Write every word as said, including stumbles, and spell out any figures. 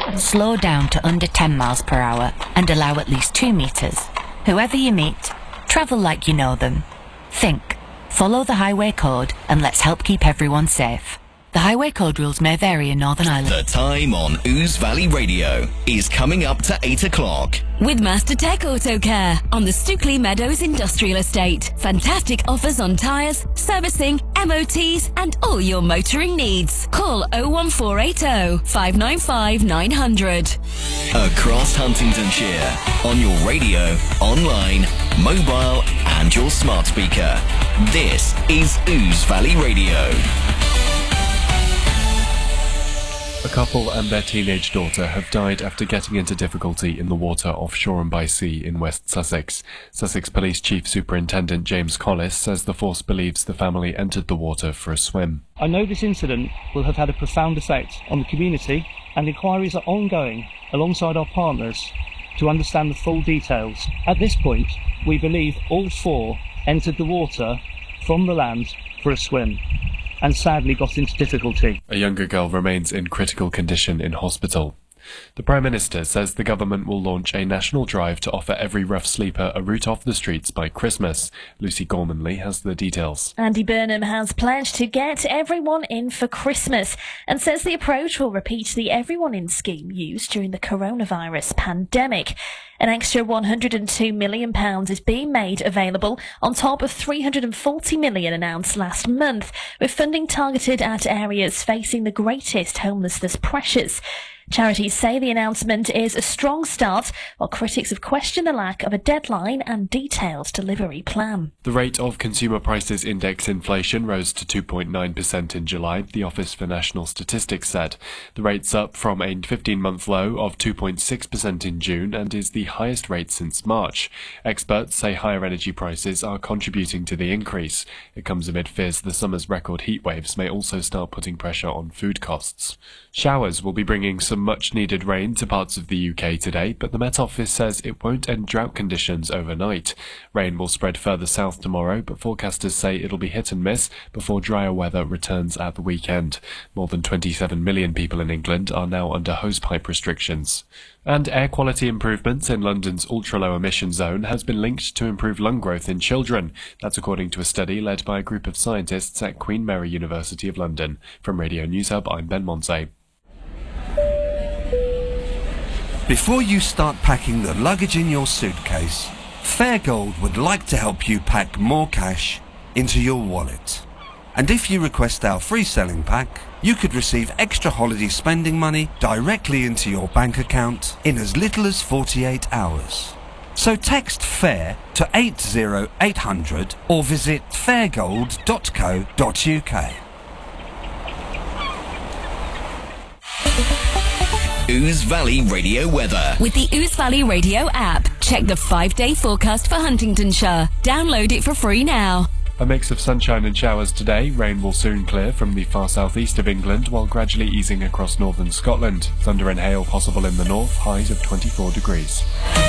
Slow down to under ten miles per hour and allow at least two metres. Whoever you meet, travel like you know them. Think, follow the highway code, and let's help keep everyone safe. The highway code rules may vary in Northern Ireland. The time on Ouse Valley Radio is coming up to eight o'clock. With Mastertech Auto Care on the Stookley Meadows Industrial Estate. Fantastic offers on tyres, servicing, M O Ts and all your motoring needs. Call oh one four eight oh, five nine five, nine hundred. Across Huntingdonshire, on your radio, online, mobile and your smart speaker. This is Ouse Valley Radio. A couple and their teenage daughter have died after getting into difficulty in the water off Shoreham-by-Sea in West Sussex. Sussex Police Chief Superintendent James Collis says the force believes the family entered the water for a swim. I know this incident will have had a profound effect on the community, and inquiries are ongoing alongside our partners to understand the full details. At this point, we believe all four entered the water from the land for a swim and sadly got into difficulty. A younger girl remains in critical condition in hospital. The Prime Minister says the government will launch a national drive to offer every rough sleeper a route off the streets by Christmas. Lucy Gormanley has the details. Andy Burnham has pledged to get everyone in for Christmas and says the approach will repeat the Everyone In scheme used during the coronavirus pandemic. An extra one hundred two million pounds is being made available on top of three hundred forty million pounds announced last month, with funding targeted at areas facing the greatest homelessness pressures. Charities say the announcement is a strong start, while critics have questioned the lack of a deadline and detailed delivery plan. The rate of consumer prices index inflation rose to two point nine percent in July, the Office for National Statistics said. The rate's up from a fifteen-month low of two point six percent in June and is the highest rate since March. Experts say higher energy prices are contributing to the increase. It comes amid fears the summer's record heat waves may also start putting pressure on food costs. Showers will be bringing some much-needed rain to parts of the U K today, but the Met Office says it won't end drought conditions overnight. Rain will spread further south tomorrow, but forecasters say it'll be hit and miss before drier weather returns at the weekend. More than twenty-seven million people in England are now under hosepipe restrictions. And air quality improvements in London's ultra-low emission zone has been linked to improved lung growth in children. That's according to a study led by a group of scientists at Queen Mary University of London. From Radio News Hub, I'm Ben Monse. Before you start packing the luggage in your suitcase, Fairgold would like to help you pack more cash into your wallet. And if you request our free selling pack, you could receive extra holiday spending money directly into your bank account in as little as forty-eight hours. So text FAIR to eight zero eight hundred or visit fairgold dot co dot uk. Ouse Valley Radio weather. With the Ouse Valley Radio app, check the five-day forecast for Huntingdonshire. Download it for free now. A mix of sunshine and showers today. Rain will soon clear from the far southeast of England while gradually easing across northern Scotland. Thunder and hail possible in the north, highs of twenty-four degrees.